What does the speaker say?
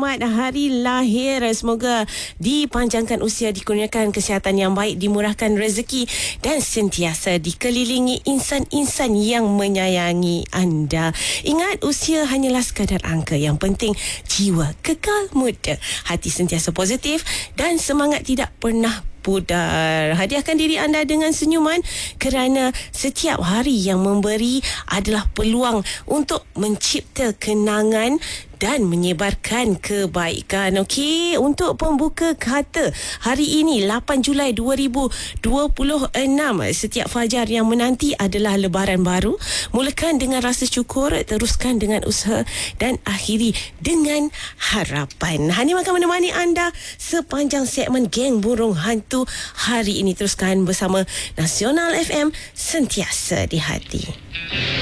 selamat hari lahir. Semoga dipanjangkan usia, dikurniakan kesihatan yang baik, dimurahkan rezeki dan sentiasa dikelilingi insan-insan yang menyayangi anda. Ingat, usia hanyalah sekadar angka. Yang penting jiwa kekal muda, hati sentiasa positif dan semangat tidak pernah pudar. Hadiahkan diri anda dengan senyuman kerana setiap hari yang memberi adalah peluang untuk mencipta kenangan dan menyebarkan kebaikan. Okey, untuk pembuka kata hari ini 8 Julai 2026, setiap fajar yang menanti adalah lebaran baru. Mulakan dengan rasa syukur, teruskan dengan usaha dan akhiri dengan harapan. Hani akan menemani anda sepanjang segmen Geng Burung Hantu hari ini. Teruskan bersama Nasional FM, sentiasa di hati.